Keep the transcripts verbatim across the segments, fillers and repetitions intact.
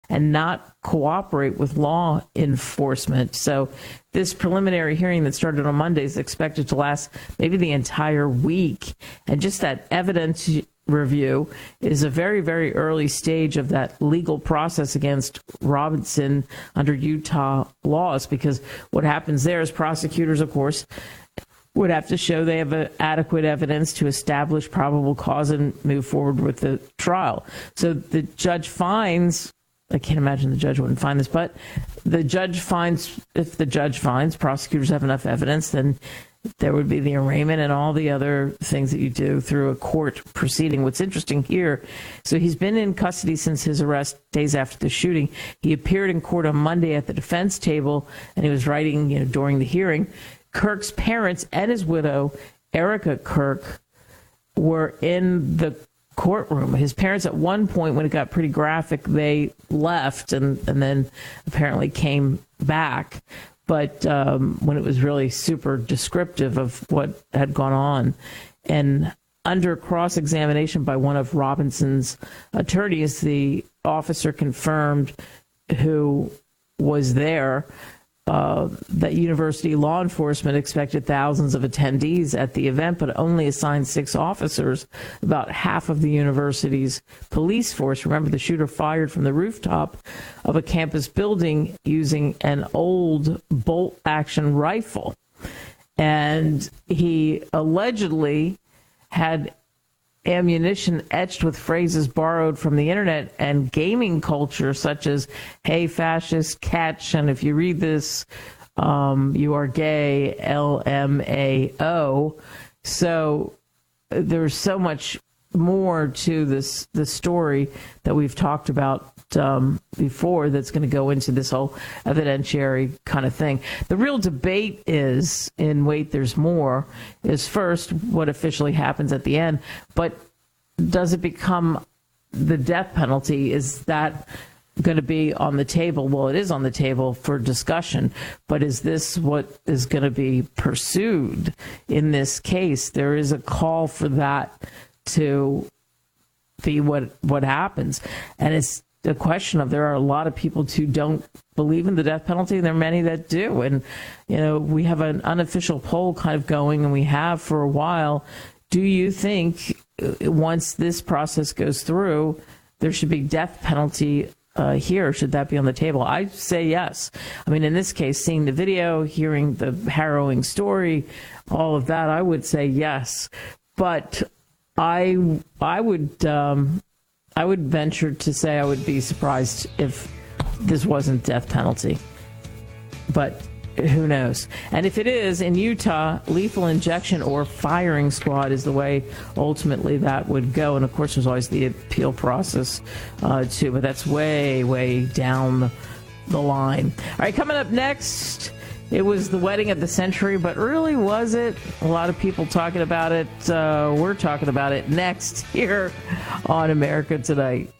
and not cooperate with law enforcement. So this preliminary hearing that started on Monday is expected to last maybe the entire week. And just that evidence review is a very, very early stage of that legal process against Robinson under Utah laws, because what happens there is prosecutors, of course, would have to show they have a, adequate evidence to establish probable cause and move forward with the trial. So the judge finds, I can't imagine the judge wouldn't find this, but the judge finds, if the judge finds prosecutors have enough evidence, then there would be the arraignment and all the other things that you do through a court proceeding. What's interesting here, so he's been in custody since his arrest days after the shooting. He appeared in court on Monday at the defense table, and he was writing, you know, during the hearing. Kirk's parents and his widow, Erica Kirk, were in the courtroom. His parents, at one point, when it got pretty graphic, they left and, and then apparently came back. But um, when it was really super descriptive of what had gone on. And under cross-examination by one of Robinson's attorneys, the officer confirmed who was there, uh, that university law enforcement expected thousands of attendees at the event, but only assigned six officers, about half of the university's police force. Remember, the shooter fired from the rooftop of a campus building using an old bolt-action rifle. And he allegedly had ammunition etched with phrases borrowed from the internet and gaming culture, such as, hey, fascist, catch, and if you read this, um, you are gay, L M A O. So there's so much more to this, this story that we've talked about um, before that's going to go into this whole evidentiary kind of thing. The real debate is, in Wait, There's More, is first what officially happens at the end, but does it become the death penalty? Is that going to be on the table? Well, it is on the table for discussion, but is this what is going to be pursued in this case? There is a call for that to be what what happens. And it's a question of, there are a lot of people who don't believe in the death penalty, and there are many that do. And, you know, we have an unofficial poll kind of going, and we have for a while. Do you think once this process goes through, there should be death penalty uh, here? Should that be on the table? I say yes. I mean, in this case, seeing the video, hearing the harrowing story, all of that, I would say yes. But I I would um, I would venture to say I would be surprised if this wasn't death penalty. But who knows? And if it is, in Utah, lethal injection or firing squad is the way ultimately that would go. And of course, there's always the appeal process uh, too, but that's way, way down the line. All right, coming up next, it was the wedding of the century, but really, was it? A lot of people talking about it. Uh, we're talking about it next here on America Tonight.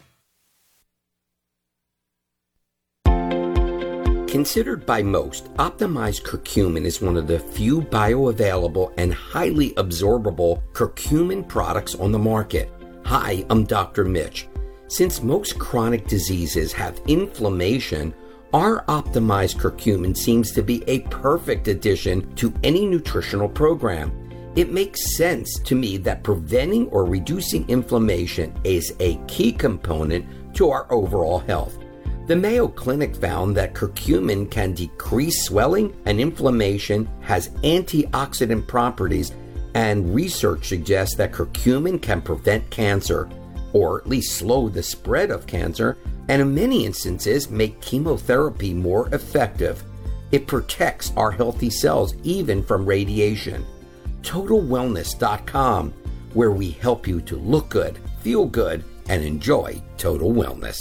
Considered by most, optimized curcumin is one of the few bioavailable and highly absorbable curcumin products on the market. Hi, I'm Doctor Mitch. Since most chronic diseases have inflammation, our optimized curcumin seems to be a perfect addition to any nutritional program. It makes sense to me that preventing or reducing inflammation is a key component to our overall health. The Mayo Clinic found that curcumin can decrease swelling and inflammation, has antioxidant properties, and research suggests that curcumin can prevent cancer, or at least slow the spread of cancer, and in many instances make chemotherapy more effective. It protects our healthy cells even from radiation. Total Wellness dot com, where we help you to look good, feel good, and enjoy total wellness.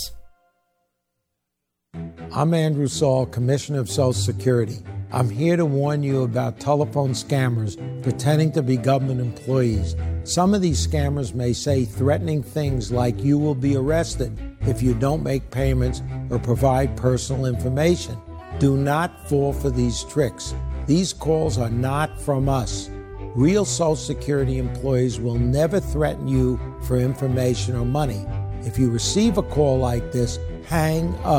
I'm Andrew Saul, Commissioner of Social Security. I'm here to warn you about telephone scammers pretending to be government employees. Some of these scammers may say threatening things like you will be arrested if you don't make payments or provide personal information. Do not fall for these tricks. These calls are not from us. Real Social Security employees will never threaten you for information or money. If you receive a call like this, hang up.